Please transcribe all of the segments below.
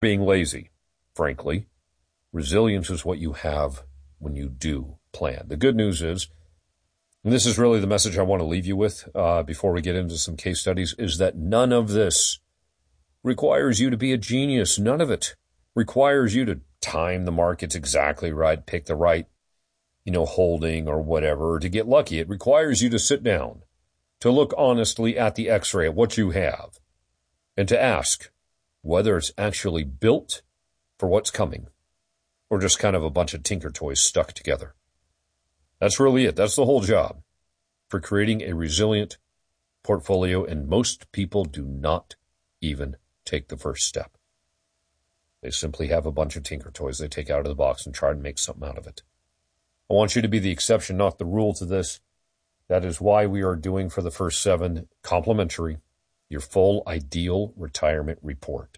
being lazy, frankly. Resilience is what you have when you do plan. The good news is, and this is really the message I want to leave you with before we get into some case studies, is that none of this requires you to be a genius. None of it requires you to time the markets exactly right, pick the right, holding or whatever, to get lucky. It requires you to sit down, to look honestly at the x-ray of what you have, and to ask whether it's actually built for what's coming, or just kind of a bunch of tinker toys stuck together. That's really it. That's the whole job for creating a resilient portfolio, and most people do not even take the first step. They simply have a bunch of tinker toys they take out of the box and try to make something out of it. I want you to be the exception, not the rule to this. That is why we are doing for the first 7 complimentary, your full ideal retirement report.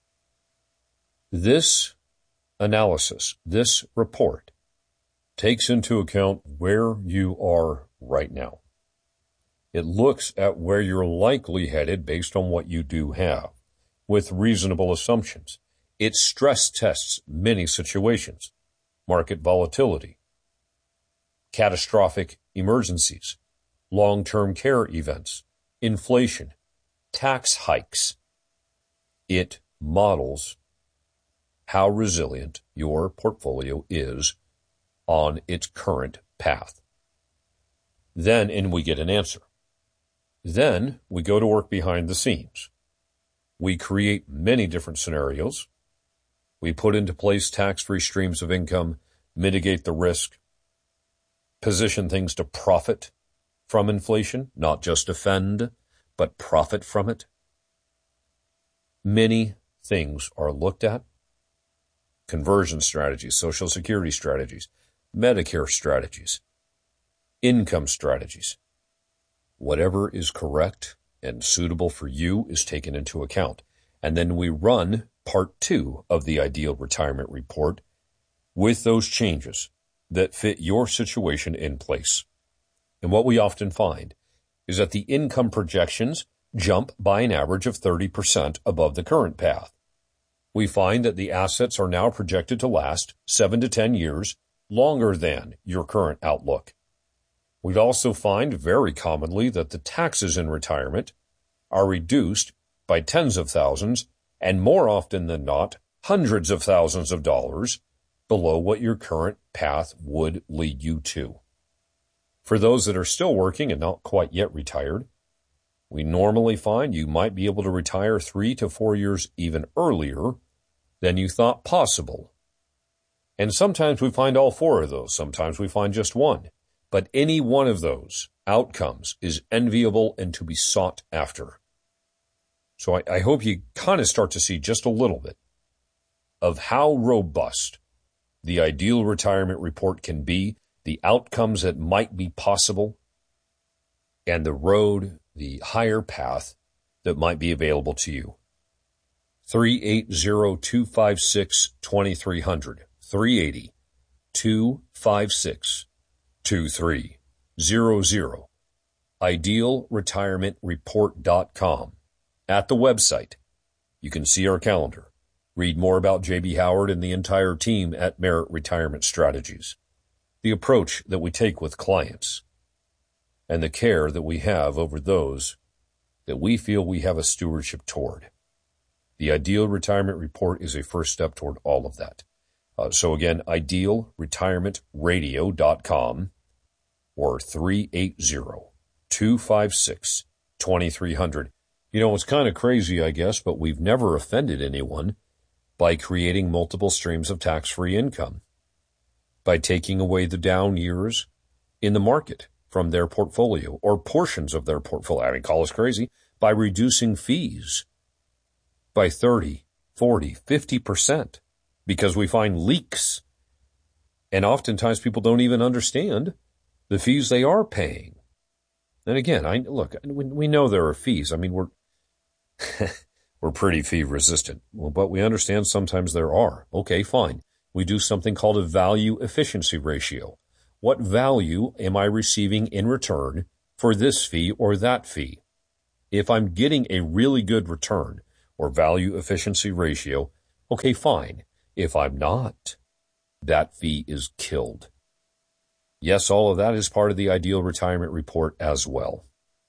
This analysis, this report, takes into account where you are right now. It looks at where you're likely headed based on what you do have, with reasonable assumptions. It stress tests many situations: market volatility, catastrophic emergencies, long-term care events, inflation, tax hikes. It models how resilient your portfolio is on its current path. And we get an answer. Then we go to work behind the scenes. We create many different scenarios. We put into place tax-free streams of income, mitigate the risk, position things to profit from inflation, not just defend, but profit from it. Many things are looked at: conversion strategies, Social Security strategies, Medicare strategies, income strategies. Whatever is correct and suitable for you is taken into account. And then we run part 2 of the ideal retirement report with those changes that fit your situation in place. And what we often find is that the income projections jump by an average of 30% above the current path. We find that the assets are now projected to last 7 to 10 years longer than your current outlook. We'd also find very commonly that the taxes in retirement are reduced by tens of thousands, and more often than not, hundreds of thousands of dollars below what your current path would lead you to. For those that are still working and not quite yet retired, we normally find you might be able to retire 3 to 4 years even earlier than you thought possible. And sometimes we find all 4 of those. Sometimes we find just one. But any one of those outcomes is enviable and to be sought after. So I hope you kind of start to see just a little bit of how robust the ideal retirement report can be, the outcomes that might be possible, and the road, the higher path that might be available to you. 380-256-2300. 380-256-2300. IdealRetirementReport.com. At the website, you can see our calendar, read more about J.B. Howard and the entire team at Merit Retirement Strategies, the approach that we take with clients, and the care that we have over those that we feel we have a stewardship toward. The Ideal Retirement Report is a first step toward all of that. So again, IdealRetirementRadio.com or 380-256-2300. It's kind of crazy, I guess, but we've never offended anyone by creating multiple streams of tax-free income, by taking away the down years in the market from their portfolio or portions of their portfolio. I mean, call us crazy, by reducing fees by 30, 40, 50% because we find leaks. And oftentimes people don't even understand the fees they are paying. And again, we know there are fees. I mean, we're pretty fee resistant. Well, but we understand sometimes there are. Okay, fine. We do something called a value efficiency ratio. What value am I receiving in return for this fee or that fee? If I'm getting a really good return or value efficiency ratio, Okay, fine. If I'm not, that fee is killed. Yes, all of that is part of the Ideal Retirement Report as well.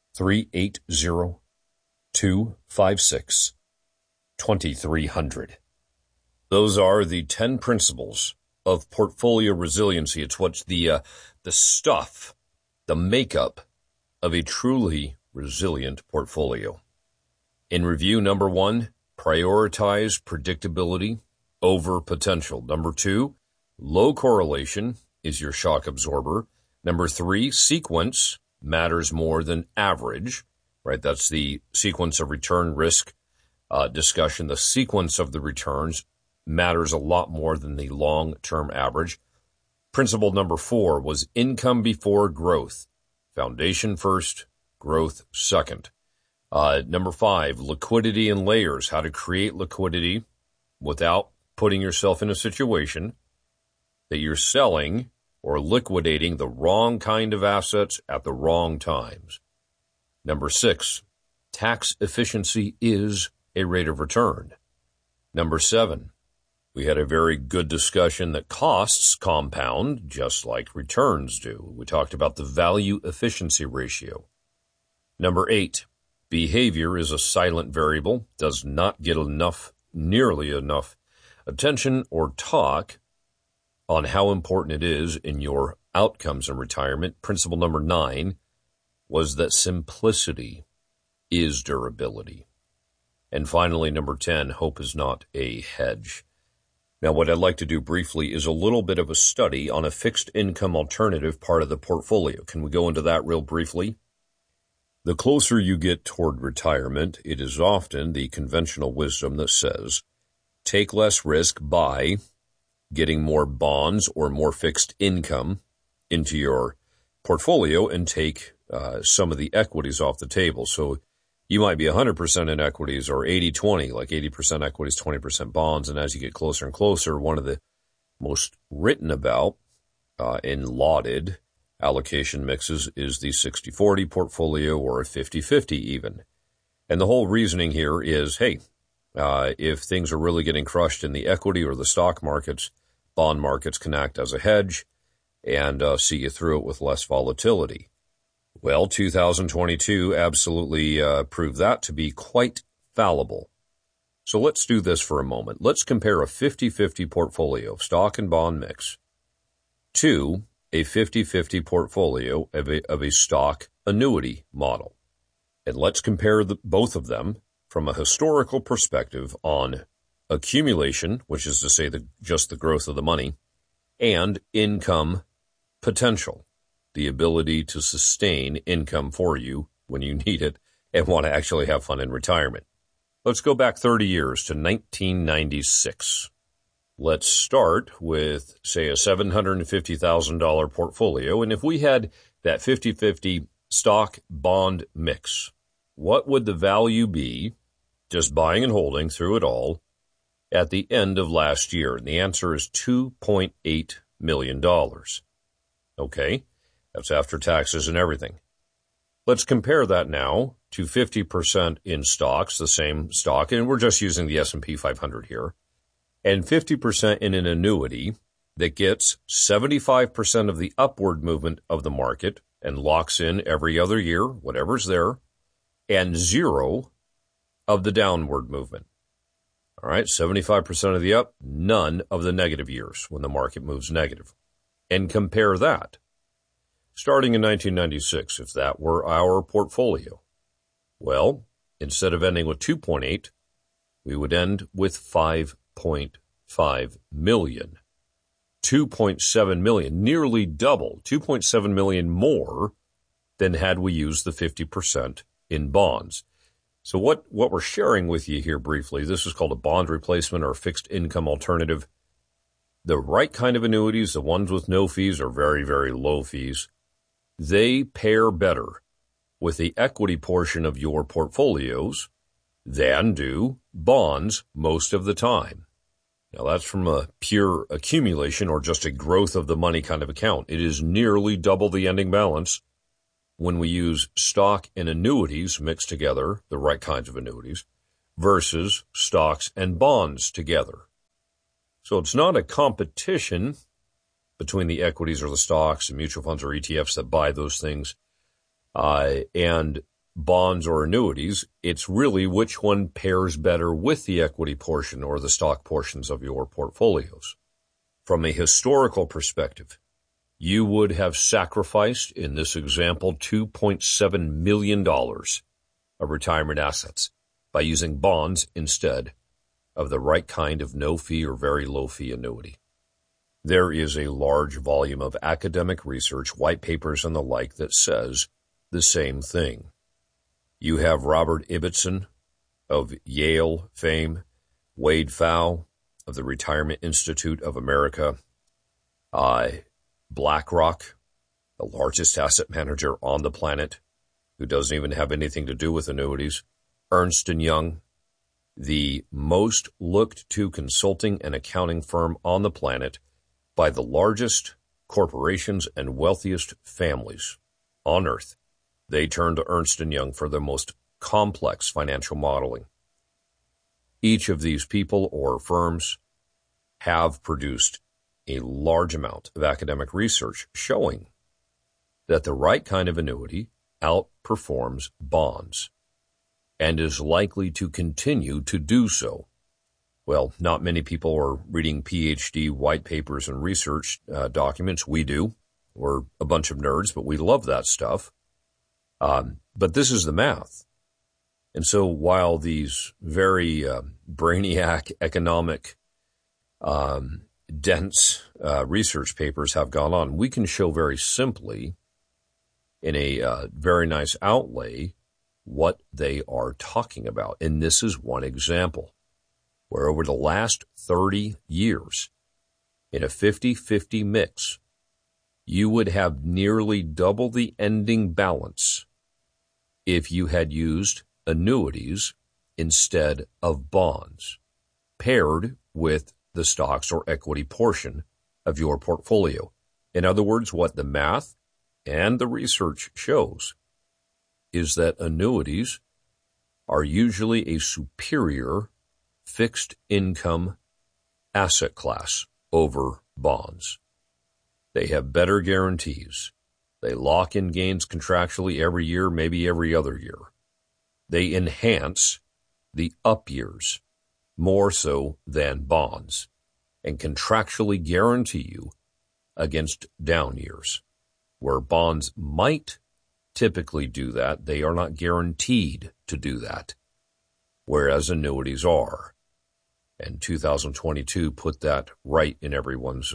380-256-2300. Those are the 10 principles of portfolio resiliency. It's what's the stuff, the makeup of a truly resilient portfolio. In review, number 1, prioritize predictability over potential. Number 2, low correlation is your shock absorber. Number 3, sequence matters more than average, right? That's the sequence of return risk discussion. The sequence of the returns matters a lot more than the long-term average. Principle number 4 was income before growth. Foundation first, growth second. Number 5, liquidity in layers, how to create liquidity without putting yourself in a situation that you're selling or liquidating the wrong kind of assets at the wrong times. Number 6, tax efficiency is a rate of return. Number 7, we had a very good discussion that costs compound just like returns do. We talked about the value efficiency ratio. Number 8, behavior is a silent variable, does not get nearly enough attention or talk on how important it is in your outcomes in retirement. Principle number 9 was that simplicity is durability. And finally, number 10, hope is not a hedge. Now, what I'd like to do briefly is a little bit of a study on a fixed income alternative part of the portfolio. Can we go into that real briefly? The closer you get toward retirement, it is often the conventional wisdom that says, take less risk by getting more bonds or more fixed income into your portfolio and take some of the equities off the table. So you might be 100% in equities or 80-20, like 80% equities, 20% bonds. And as you get closer and closer, one of the most written about and lauded allocation mixes is the 60-40 portfolio or a 50-50 even. And the whole reasoning here is, hey, if things are really getting crushed in the equity or the stock markets, bond markets can act as a hedge and see you through it with less volatility. Well, 2022 absolutely proved that to be quite fallible. So let's do this for a moment. Let's compare a 50-50 portfolio, stock and bond mix, to a 50-50 portfolio of a stock annuity model. And let's compare both of them from a historical perspective on accumulation, which is to say just the growth of the money, and income potential, the ability to sustain income for you when you need it and want to actually have fun in retirement. Let's go back 30 years to 1996. Let's start with, say, a $750,000 portfolio. And if we had that 50-50 stock bond mix, what would the value be, just buying and holding through it all, at the end of last year? And the answer is $2.8 million. Okay, that's after taxes and everything. Let's compare that now to 50% in stocks, the same stock, and we're just using the S&P 500 here, and 50% in an annuity that gets 75% of the upward movement of the market and locks in every other year, whatever's there, and 0 of the downward movement. All right, 75% of the up, none of the negative years when the market moves negative. And compare that. Starting in 1996, if that were our portfolio, well, instead of ending with 2.8, we would end with 5.5 million. 2.7 million, nearly double, 2.7 million more than had we used the 50% in bonds. So what we're sharing with you here briefly, this is called a bond replacement or fixed income alternative. The right kind of annuities, the ones with no fees or very, very low fees, they pair better with the equity portion of your portfolios than do bonds most of the time. Now, that's from a pure accumulation or just a growth of the money kind of account. It is nearly double the ending balance when we use stock and annuities mixed together, the right kinds of annuities, versus stocks and bonds together. So it's not a competition between the equities or the stocks and mutual funds or ETFs that buy those things and bonds or annuities. It's really which one pairs better with the equity portion or the stock portions of your portfolios. From a historical perspective, you would have sacrificed, in this example, $2.7 million of retirement assets by using bonds instead of the right kind of no-fee or very low-fee annuity. There is a large volume of academic research, white papers and the like that says the same thing. You have Robert Ibbotson of Yale fame, Wade Pfau of the Retirement Institute of America, BlackRock, the largest asset manager on the planet, who doesn't even have anything to do with annuities, Ernst & Young, the most looked to consulting and accounting firm on the planet by the largest corporations and wealthiest families on earth. They turn to Ernst & Young for the most complex financial modeling. Each of these people or firms have produced a large amount of academic research showing that the right kind of annuity outperforms bonds and is likely to continue to do so. Well, not many people are reading PhD white papers and research documents. We do. We're a bunch of nerds, but we love that stuff. But this is the math. And so while these very brainiac, economic, dense research papers have gone on, we can show very simply in a very nice outlay what they are talking about. And this is one example where over the last 30 years, in a 50-50 mix, you would have nearly double the ending balance if you had used annuities instead of bonds, paired with the stocks or equity portion of your portfolio. In other words, what the math and the research shows is that annuities are usually a superior fixed income asset class over bonds. They have better guarantees. They lock in gains contractually every year, maybe every other year. They enhance the up years more so than bonds and contractually guarantee you against down years. Where bonds might typically do that, they are not guaranteed to do that, whereas annuities are. And 2022 put that right in everyone's,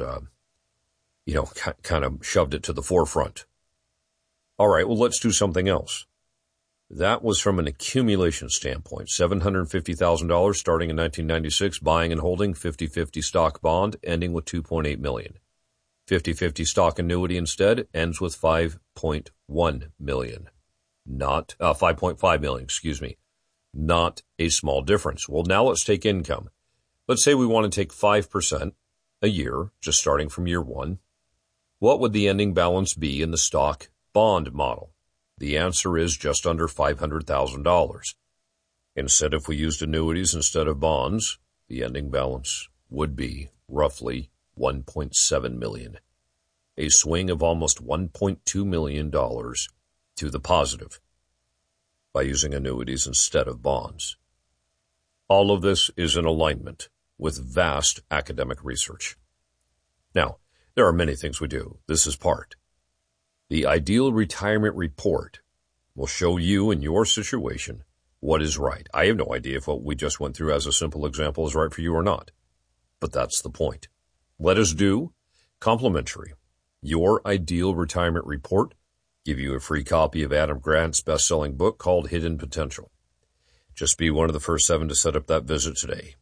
kind of shoved it to the forefront. All right, well, let's do something else. That was from an accumulation standpoint. $750,000 starting in 1996, buying and holding 50-50 stock bond, ending with $2.8 million. 50-50 stock annuity instead ends with $5.1 million. Not, $5.5 million, excuse me. Not a small difference. Well, now let's take income. Let's say we want to take 5% a year, just starting from year one. What would the ending balance be in the stock bond model? The answer is just under $500,000. Instead, if we used annuities instead of bonds, the ending balance would be roughly $1.7 million. A swing of almost $1.2 million to the positive by using annuities instead of bonds. All of this is in alignment with vast academic research. Now, there are many things we do. This is part. The Ideal Retirement Report will show you in your situation what is right. I have no idea if what we just went through as a simple example is right for you or not, but that's the point. Let us do complimentary Your Ideal Retirement Report, give you a free copy of Adam Grant's best-selling book called Hidden Potential. Just be one of the first 7 to set up that visit today.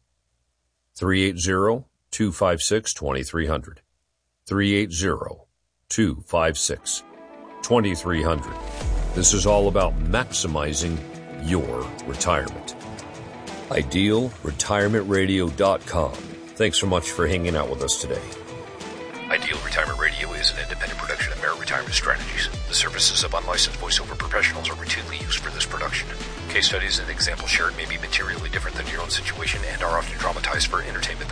380-256-2300. 380-256-2300. This is all about maximizing your retirement. IdealRetirementRadio.com. Thanks so much for hanging out with us today. Ideal Retirement Radio is an independent production of Merit Retirement Strategies. The services of unlicensed voiceover professionals are routinely used for this production. Case studies and examples shared may be materially different than your own situation and are often dramatized for entertainment value. No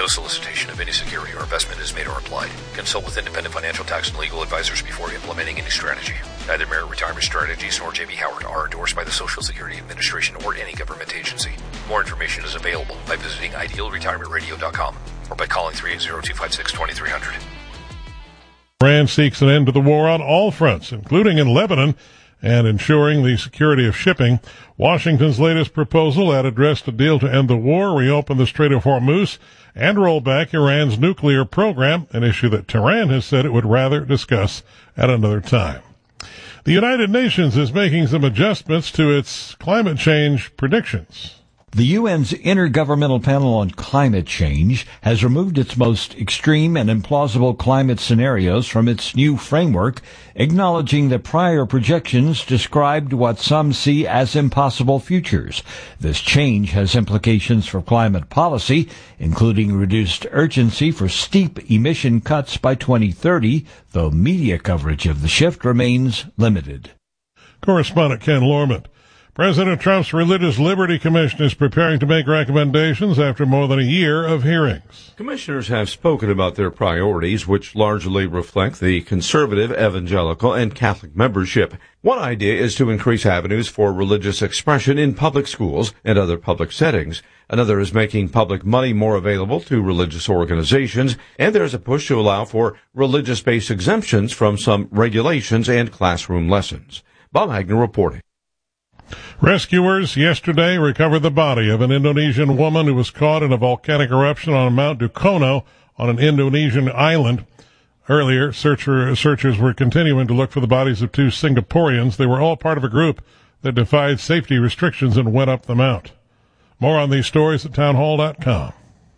No solicitation of any security or investment is made or implied. Consult with independent financial, tax, and legal advisors before implementing any strategy. Neither Merit Retirement Strategies nor J.B. Howard are endorsed by the Social Security Administration or any government agency. More information is available by visiting idealretirementradio.com or by calling 380-256-2300. Iran seeks an end to the war on all fronts, including in Lebanon, and ensuring the security of shipping. Washington's latest proposal had addressed a deal to end the war, reopen the Strait of Hormuz, and roll back Iran's nuclear program, an issue that Tehran has said it would rather discuss at another time. The United Nations is making some adjustments to its climate change predictions. The UN's Intergovernmental Panel on Climate Change has removed its most extreme and implausible climate scenarios from its new framework, acknowledging that prior projections described what some see as impossible futures. This change has implications for climate policy, including reduced urgency for steep emission cuts by 2030, though media coverage of the shift remains limited. Correspondent Ken Lorman. President Trump's Religious Liberty Commission is preparing to make recommendations after more than a year of hearings. Commissioners have spoken about their priorities, which largely reflect the conservative, evangelical, and Catholic membership. One idea is to increase avenues for religious expression in public schools and other public settings. Another is making public money more available to religious organizations, and there's a push to allow for religious-based exemptions from some regulations and classroom lessons. Bob Hagner reporting. Rescuers yesterday recovered the body of an Indonesian woman who was caught in a volcanic eruption on Mount Dukono on an Indonesian island. Earlier, searchers were continuing to look for the bodies of two Singaporeans. They were all part of a group that defied safety restrictions and went up the mount. More on these stories at townhall.com.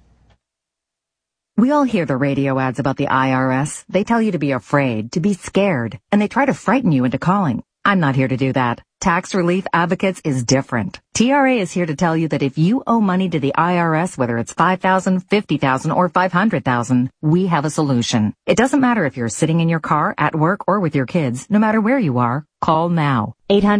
We all hear the radio ads about the IRS. They tell you to be afraid, to be scared, and they try to frighten you into calling. I'm not here to do that. Tax Relief Advocates is different. TRA is here to tell you that if you owe money to the IRS, whether it's $5,000, $50,000, or $500,000, we have a solution. It doesn't matter if you're sitting in your car, at work, or with your kids. No matter where you are, call now.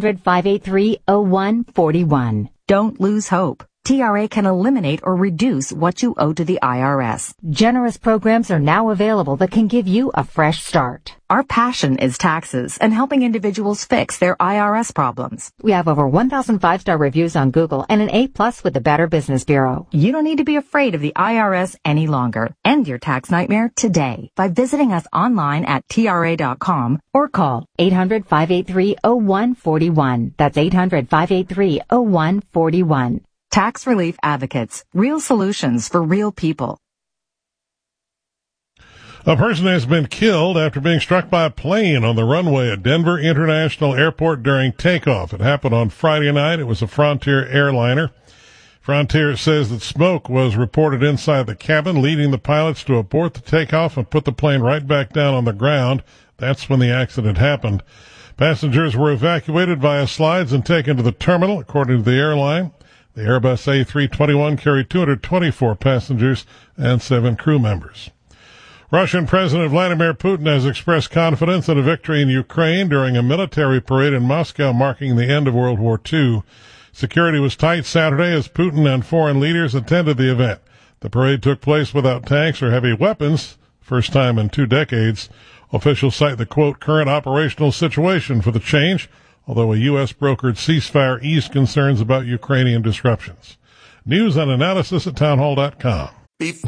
800-583-0141. Don't lose hope. TRA can eliminate or reduce what you owe to the IRS. Generous programs are now available that can give you a fresh start. Our passion is taxes and helping individuals fix their IRS problems. We have over 1,000 5-star reviews on Google and an A+ with the Better Business Bureau. You don't need to be afraid of the IRS any longer. End your tax nightmare today by visiting us online at TRA.com or call 800-583-0141. That's 800-583-0141. Tax Relief Advocates. Real solutions for real people. A person has been killed after being struck by a plane on the runway at Denver International Airport during takeoff. It happened on Friday night. It was a Frontier airliner. Frontier says that smoke was reported inside the cabin, leading the pilots to abort the takeoff and put the plane right back down on the ground. That's when the accident happened. Passengers were evacuated via slides and taken to the terminal, according to the airline. The Airbus A321 carried 224 passengers and 7 crew members. Russian President Vladimir Putin has expressed confidence in a victory in Ukraine during a military parade in Moscow marking the end of World War II. Security was tight Saturday as Putin and foreign leaders attended the event. The parade took place without tanks or heavy weapons, first time in 2 decades. Officials cite the, quote, current operational situation for the change, although a U.S.-brokered ceasefire eased concerns about Ukrainian disruptions. News and analysis at townhall.com.